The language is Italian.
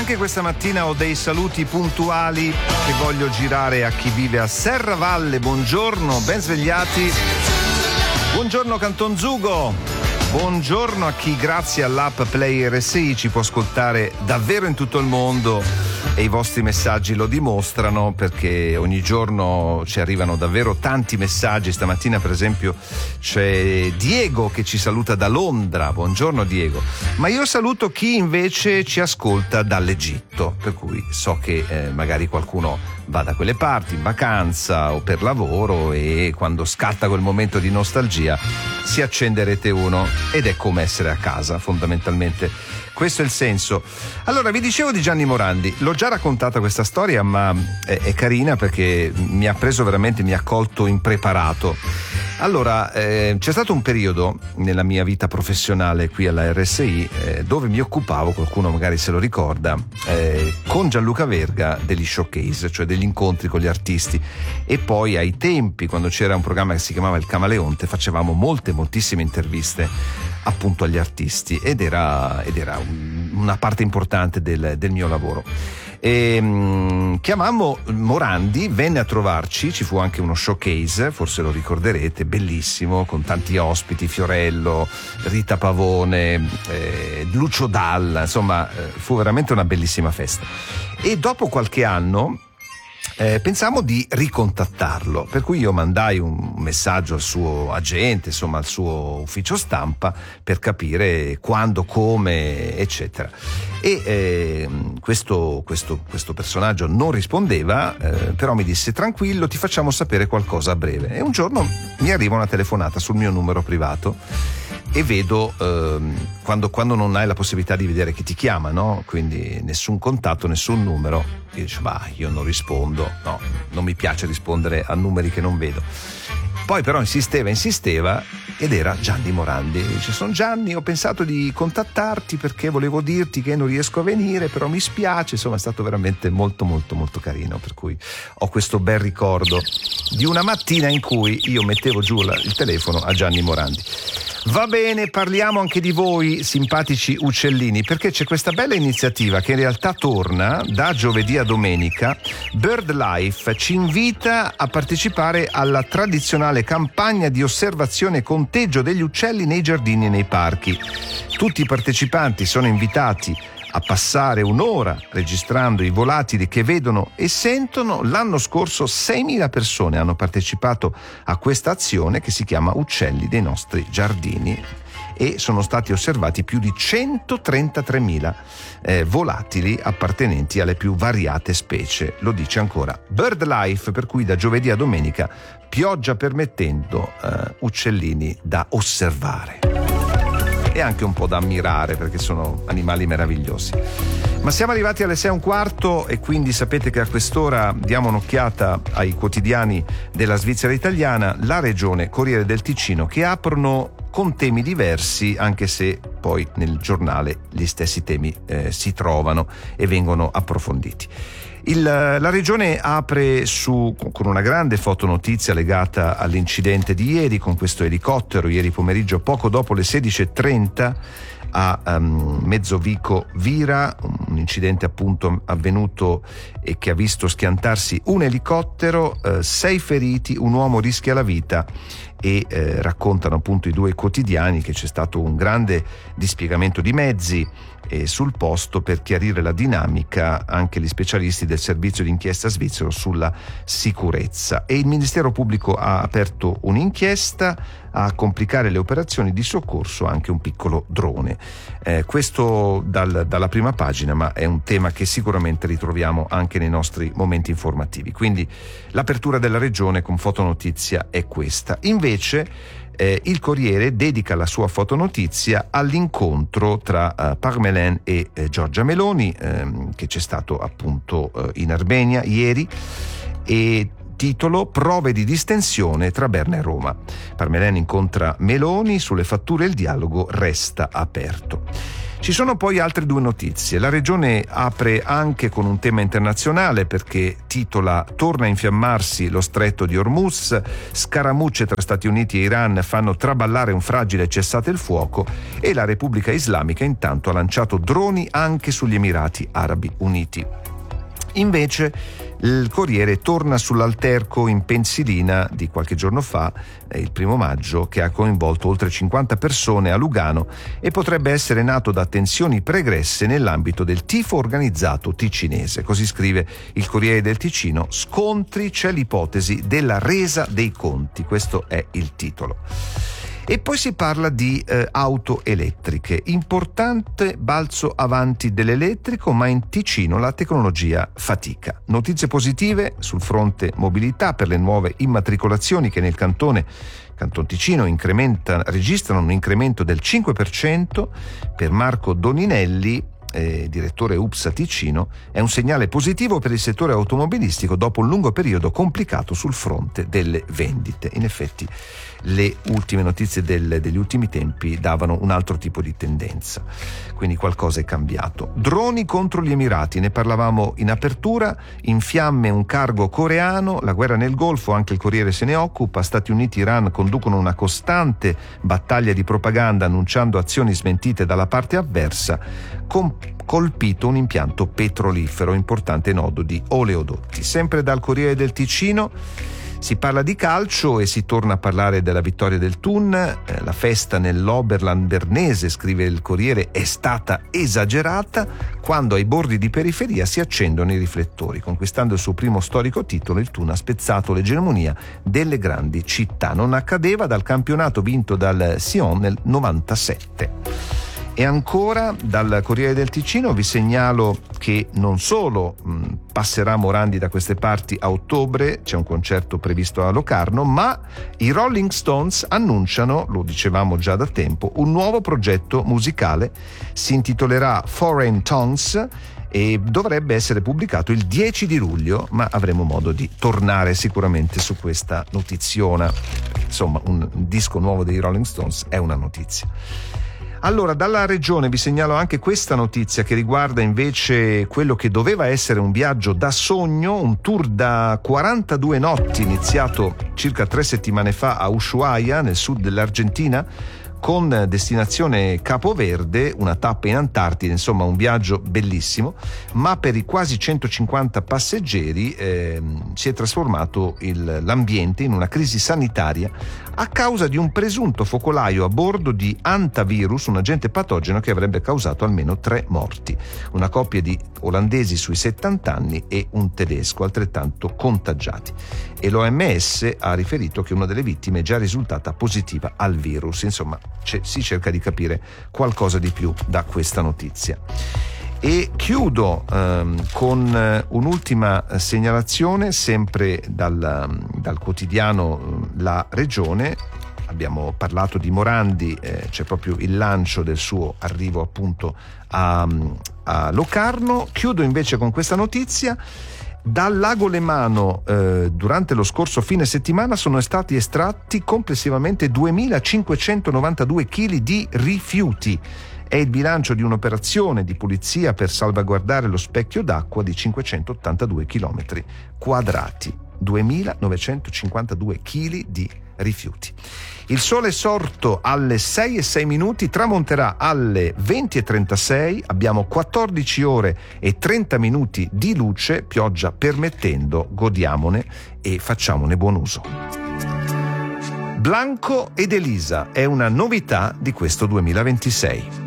Anche questa mattina ho dei saluti puntuali che voglio girare a chi vive a Serravalle. Buongiorno, ben svegliati. Buongiorno Canton Zugo. Buongiorno a chi grazie all'app Play RSI ci può ascoltare davvero in tutto il mondo e i vostri messaggi lo dimostrano, perché ogni giorno ci arrivano davvero tanti messaggi. Stamattina per esempio c'è Diego che ci saluta da Londra. Buongiorno Diego. Ma io saluto chi invece ci ascolta dall'Egitto, per cui so che magari qualcuno va da quelle parti in vacanza o per lavoro e quando scatta quel momento di nostalgia si accende Rete 1 ed è come essere a casa, fondamentalmente questo è il senso. Allora, vi dicevo di Gianni Morandi, l'ho già raccontata questa storia, ma è carina perché mi ha preso veramente, mi ha colto impreparato. Allora, c'è stato un periodo nella mia vita professionale qui alla RSI dove mi occupavo, qualcuno magari se lo ricorda, con Gianluca Verga degli showcase, cioè degli incontri con gli artisti, e poi ai tempi, quando c'era un programma che si chiamava Il Camaleonte, facevamo moltissime interviste appunto agli artisti ed era una parte importante del mio lavoro. Chiamammo Morandi, venne a trovarci, ci fu anche uno showcase, forse lo ricorderete, bellissimo, con tanti ospiti, Fiorello, Rita Pavone, Lucio Dalla, insomma fu veramente una bellissima festa. E dopo qualche anno pensammo di ricontattarlo, per cui io mandai un messaggio al suo agente, insomma al suo ufficio stampa, per capire quando, come, eccetera. E questo personaggio non rispondeva, però mi disse: tranquillo, ti facciamo sapere qualcosa a breve. E un giorno mi arriva una telefonata sul mio numero privato e vedo quando non hai la possibilità di vedere chi ti chiama, no? Quindi nessun contatto, nessun numero. Io dico: io non rispondo, no, non mi piace rispondere a numeri che non vedo. Poi però insisteva ed era Gianni Morandi. Dice: sono Gianni, ho pensato di contattarti perché volevo dirti che non riesco a venire, però mi spiace. Insomma, è stato veramente molto carino, per cui ho questo bel ricordo di una mattina in cui io mettevo giù il telefono a Gianni Morandi. Va bene, parliamo anche di voi, simpatici uccellini, perché c'è questa bella iniziativa che in realtà torna da giovedì a domenica. BirdLife ci invita a partecipare alla tradizionale campagna di osservazione e conteggio degli uccelli nei giardini e nei parchi. Tutti i partecipanti sono invitati a passare un'ora registrando i volatili che vedono e sentono. L'anno scorso 6.000 persone hanno partecipato a questa azione che si chiama Uccelli dei nostri giardini e sono stati osservati più di 133.000 volatili appartenenti alle più variate specie. Lo dice ancora BirdLife, per cui da giovedì a domenica, pioggia permettendo, uccellini da osservare e anche un po' da ammirare, perché sono animali meravigliosi. Ma siamo arrivati alle 6:15 e quindi sapete che a quest'ora diamo un'occhiata ai quotidiani della Svizzera italiana, La Regione, Corriere del Ticino, che aprono con temi diversi, anche se poi nel giornale gli stessi temi si trovano e vengono approfonditi. La Regione apre con una grande fotonotizia legata all'incidente di ieri con questo elicottero, ieri pomeriggio poco dopo le 16:30 a Mezzovico Vira, un incidente appunto avvenuto e che ha visto schiantarsi un elicottero, 6 feriti, un uomo rischia la vita e raccontano appunto i due quotidiani che c'è stato un grande dispiegamento di mezzi sul posto per chiarire la dinamica, anche gli specialisti del servizio d'inchiesta svizzero sulla sicurezza, e il Ministero Pubblico ha aperto un'inchiesta. A complicare le operazioni di soccorso anche un piccolo drone. Questo dalla prima pagina, ma è un tema che sicuramente ritroviamo anche nei nostri momenti informativi. Quindi l'apertura della Regione con fotonotizia è questa. Invece il Corriere dedica la sua fotonotizia all'incontro tra Parmelin e Giorgia Meloni, che c'è stato appunto in Armenia ieri, e titolo: prove di distensione tra Berna e Roma. Parmelin incontra Meloni sulle fatture, il dialogo resta aperto. Ci sono poi altre due notizie. La regione apre anche con un tema internazionale perché titola "Torna a infiammarsi lo stretto di Hormuz, scaramucce tra Stati Uniti e Iran fanno traballare un fragile cessate il fuoco", e la Repubblica Islamica intanto ha lanciato droni anche sugli Emirati Arabi Uniti. Invece il Corriere torna sull'alterco in Pensilina di qualche giorno fa, il 1 maggio, che ha coinvolto oltre 50 persone a Lugano e potrebbe essere nato da tensioni pregresse nell'ambito del tifo organizzato ticinese. Così scrive il Corriere del Ticino: "Scontri, c'è l'ipotesi della resa dei conti". Questo è il titolo. E poi si parla di auto elettriche. Importante balzo avanti dell'elettrico, ma in Ticino la tecnologia fatica. Notizie positive sul fronte mobilità per le nuove immatricolazioni che nel Canton Ticino registrano un incremento del 5%. Per Marco Doninelli, direttore UPSA Ticino, è un segnale positivo per il settore automobilistico dopo un lungo periodo complicato sul fronte delle vendite. In effetti le ultime notizie degli ultimi tempi davano un altro tipo di tendenza, quindi qualcosa è cambiato. Droni contro gli Emirati, ne parlavamo in apertura. In fiamme un cargo coreano, la guerra nel Golfo, anche il Corriere se ne occupa. Stati Uniti e Iran conducono una costante battaglia di propaganda annunciando azioni smentite dalla parte avversa. Colpito un impianto petrolifero, importante nodo di oleodotti. Sempre dal Corriere del Ticino si parla di calcio e si torna a parlare della vittoria del Thun. La festa nell'Oberland bernese, scrive il Corriere, è stata esagerata quando ai bordi di periferia si accendono i riflettori. Conquistando il suo primo storico titolo, il Thun ha spezzato l'egemonia delle grandi città. Non accadeva dal campionato vinto dal Sion nel 97. E ancora dal Corriere del Ticino vi segnalo che non solo passerà Morandi da queste parti a ottobre, c'è un concerto previsto a Locarno, ma i Rolling Stones annunciano, lo dicevamo già da tempo, un nuovo progetto musicale. Si intitolerà Foreign Tongues e dovrebbe essere pubblicato il 10 di luglio, ma avremo modo di tornare sicuramente su questa notiziona. Insomma, un disco nuovo dei Rolling Stones è una notizia. Allora, dalla regione vi segnalo anche questa notizia che riguarda invece quello che doveva essere un viaggio da sogno, un tour da 42 notti iniziato circa 3 settimane fa a Ushuaia, nel sud dell'Argentina, con destinazione Capo Verde, una tappa in Antartide, insomma un viaggio bellissimo, ma per i quasi 150 passeggeri si è trasformato l'ambiente in una crisi sanitaria a causa di un presunto focolaio a bordo di hantavirus, un agente patogeno che avrebbe causato almeno 3 morti. Una coppia di olandesi sui 70 anni e un tedesco altrettanto contagiati. E l'OMS ha riferito che una delle vittime è già risultata positiva al virus. Insomma, si cerca di capire qualcosa di più da questa notizia. E chiudo con un'ultima segnalazione, sempre dal quotidiano La Regione. Abbiamo parlato di Morandi, c'è proprio il lancio del suo arrivo appunto a Locarno. Chiudo invece con questa notizia. Dal lago Lemano durante lo scorso fine settimana sono stati estratti complessivamente 2.592 kg di rifiuti. È il bilancio di un'operazione di pulizia per salvaguardare lo specchio d'acqua di 582 km quadrati. 2.952 kg di rifiuti. Il sole è sorto alle 6:06, tramonterà alle 20:36, abbiamo 14 ore e 30 minuti di luce, pioggia permettendo, godiamone e facciamone buon uso. Blanco ed Elisa è una novità di questo 2026.